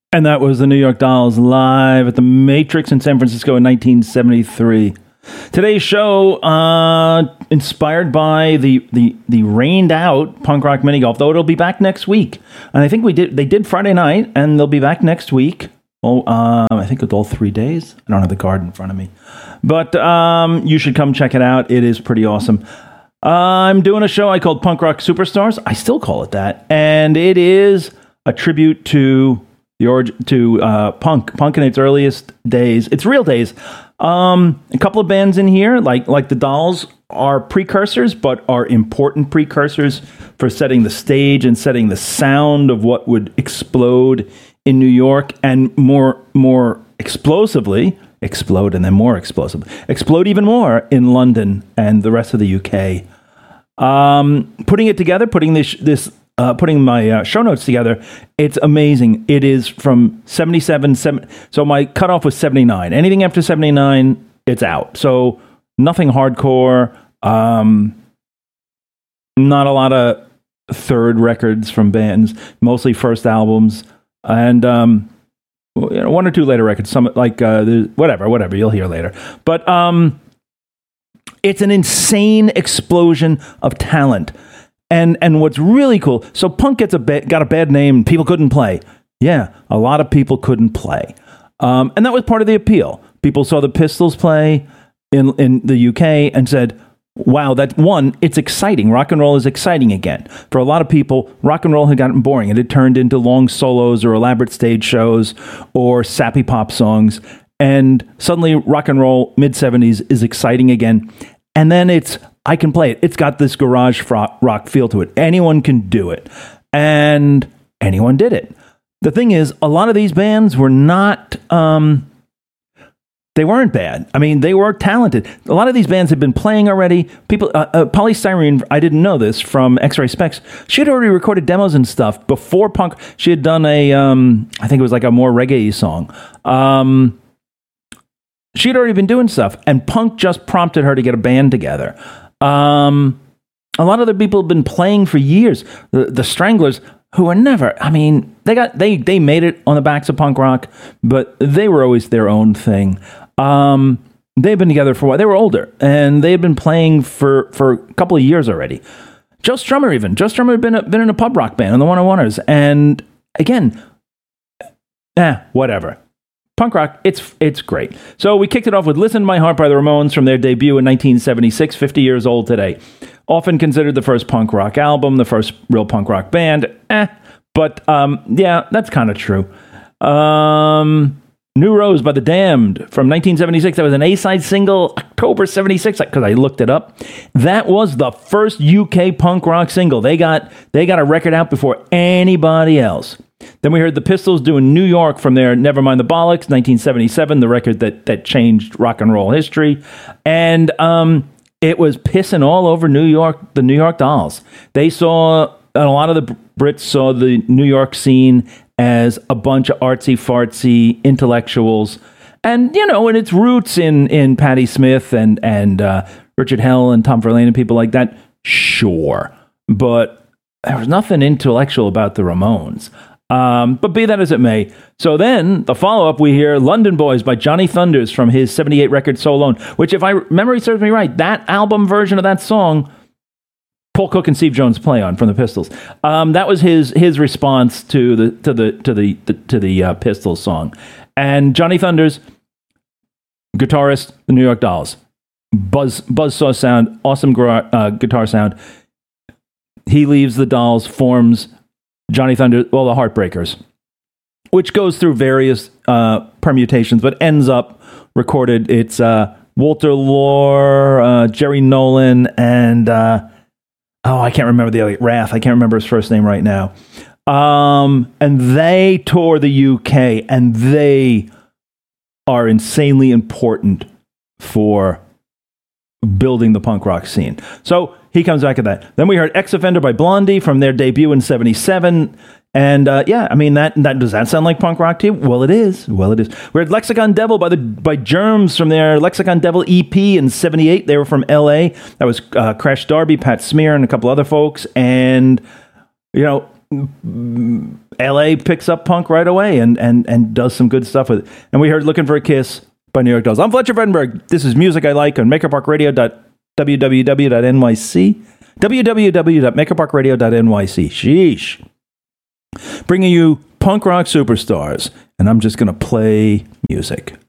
And that was the New York Dolls live at the Matrix in San Francisco in 1973. Today's show, inspired by the rained out punk rock mini golf, though it'll be back next week. And I think they did Friday night, and they'll be back next week. I think it's all 3 days. I don't have the card in front of me, but you should come check it out. It is pretty awesome. I'm doing a show I called Punk Rock Superstars. I still call it that, and it is a tribute to punk in its earliest days, its real days. A couple of bands in here, like the Dolls, are precursors, but are important precursors for setting the stage and setting the sound of what would explode in New York, and more explosively explode, and then more explosively explode even more in London and the rest of the UK. Putting it together, putting my show notes together, it's amazing. It is from 77, so my cutoff was 79. Anything after 79, it's out. So nothing hardcore, not a lot of third records from bands, mostly first albums, and one or two later records, some like whatever you'll hear later. But it's an insane explosion of talent. And what's really cool, so punk got a bad name. People couldn't play. Yeah, a lot of people couldn't play. And that was part of the appeal. People saw the Pistols play in the UK and said, wow, it's exciting. Rock and roll is exciting again. For a lot of people, rock and roll had gotten boring. It had turned into long solos or elaborate stage shows or sappy pop songs. And suddenly rock and roll, mid-70s, is exciting again. And then I can play it. It's got this garage rock feel to it. Anyone can do it. And anyone did it. The thing is, a lot of these bands were not, they weren't bad. I mean, they were talented. A lot of these bands had been playing already. People, Polly Styrene, I didn't know this, from X-Ray Spex. She had already recorded demos and stuff before punk. She had done I think it was like a more reggae song. She had already been doing stuff, and punk just prompted her to get a band together. A lot of the people have been playing for years. The Stranglers, who are never, I mean, they made it on the backs of punk rock, but they were always their own thing. They've been together for a while. They were older, and they had been playing for a couple of years already. Joe Strummer had been in a pub rock band in the 101ers, and again, whatever. Punk rock, it's great. So we kicked it off with Listen to My Heart by the Ramones from their debut in 1976, 50 years old today. Often considered the first punk rock album, the first real punk rock band. But yeah, that's kind of true. New Rose by The Damned from 1976. That was an A-side single, October 76, because I looked it up. That was the first UK punk rock single. They got a record out before anybody else. Then we heard the Pistols doing New York from their Nevermind the Bollocks, 1977, the record that changed rock and roll history. And it was pissing all over New York, the New York Dolls. They saw, and a lot of the Brits saw the New York scene as a bunch of artsy-fartsy intellectuals. And, in its roots in Patti Smith and Richard Hell and Tom Verlaine and people like that, sure. But there was nothing intellectual about the Ramones. But be that as it may. So then, the follow-up, we hear London Boys by Johnny Thunders from his 78 record So Alone, which, if memory serves me right, that album version of that song, Paul Cook and Steve Jones play on from the Pistols. That was his response to the Pistols song. And Johnny Thunders, guitarist, the New York Dolls. Buzzsaw sound, awesome guitar sound. He leaves the Dolls, forms Johnny Thunder, the Heartbreakers, which goes through various permutations, but ends up recorded. It's Walter Lore, Jerry Nolan, and I can't remember the other, Rath. I can't remember his first name right now. And they tour the UK, and they are insanely important for building the punk rock scene. So he comes back at that. Then we heard Ex-Offender by Blondie from their debut in 77. And I mean, that does that sound like punk rock to you? Well, it is. We heard Lexicon Devil by Germs from their Lexicon Devil EP in 78. They were from LA. That was Crash Darby, Pat Smear, and a couple other folks. And, LA picks up punk right away and does some good stuff with it. And we heard Looking for a Kiss by New York Dolls. I'm Fletcher Frenberg. This is Music I Like on MakerParkRadio.www.nyc. www.makerparkradio.nyc. Sheesh. Bringing you punk rock superstars. And I'm just going to play music.